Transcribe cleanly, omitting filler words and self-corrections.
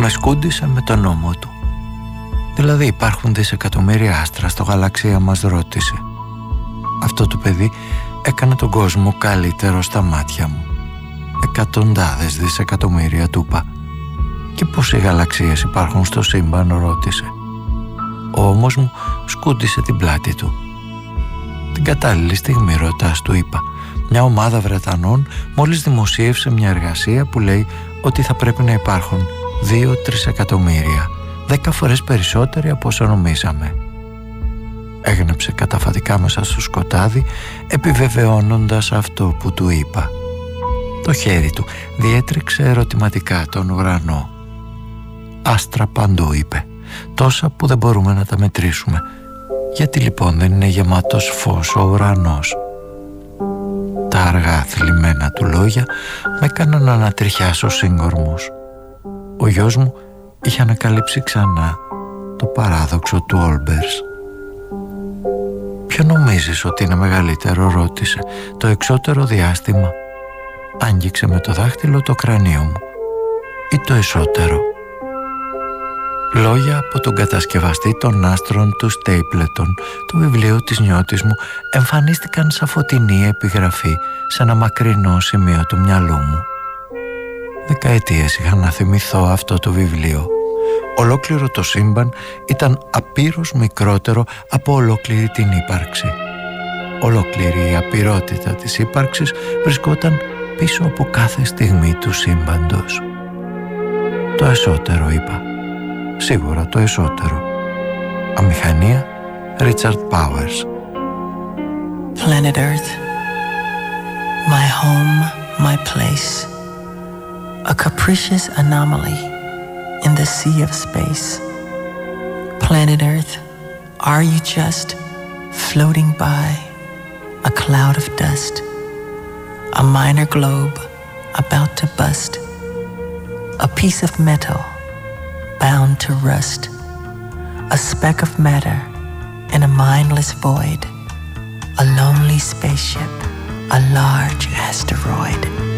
Με σκούντισε με τον νόμο του. Δηλαδή υπάρχουν δισεκατομμύρια άστρα στο γαλαξία μας, ρώτησε. Αυτό το παιδί έκανε τον κόσμο καλύτερο στα μάτια μου. Εκατοντάδες δισεκατομμύρια, του είπα. Και πόσοι γαλαξίες υπάρχουν στο σύμπαν, ρώτησε. Ο ώμος μου σκούντισε την πλάτη του. Την κατάλληλη στιγμή ρωτάς, του είπα. Μια ομάδα Βρετανών μόλις δημοσίευσε μια εργασία που λέει ότι θα πρέπει να υπάρχουν 2-3 εκατομμύρια, 10 φορές περισσότεροι από όσο νομίζαμε. Έγνεψε καταφατικά μέσα στο σκοτάδι, επιβεβαιώνοντας αυτό που του είπα. Το χέρι του διέτρεξε ερωτηματικά τον ουρανό. «Άστρα παντού», είπε, «τόσα που δεν μπορούμε να τα μετρήσουμε. Γιατί λοιπόν δεν είναι γεμάτος φως ο ουρανός?» Τα αργά θλιμμένα του λόγια με έκαναν να ανατριχιάσω σύγκορμος. Ο γιος μου είχε ανακαλύψει ξανά το παράδοξο του Όλμπερς. «Ποιο νομίζεις ότι είναι μεγαλύτερο?» ρώτησε. «Το εξώτερο διάστημα?» Άγγιξε με το δάχτυλο το κρανίο μου. «Ή το εσωτερό?» Λόγια από τον κατασκευαστή των άστρων του Στέιπλετον, το βιβλίο της νιώτης μου, εμφανίστηκαν σαν φωτεινή επιγραφή σε ένα μακρινό σημείο του μυαλού μου. Δεκαετίες είχα να θυμηθώ αυτό το βιβλίο. Ολόκληρο το σύμπαν ήταν απείρως μικρότερο από ολόκληρη την ύπαρξη. Ολόκληρη η απειρότητα της ύπαρξης βρισκόταν πίσω από κάθε στιγμή του σύμπαντος. «Το εσωτερό», είπα. «Σίγουρα το εσωτερό». Αμηχανία, Richard Powers. Planet Earth, my home, my place, a capricious anomaly in the sea of space. Planet Earth, are you just floating by, a cloud of dust, a minor globe about to bust, a piece of metal bound to rust, a speck of matter in a mindless void, a lonely spaceship, a large asteroid?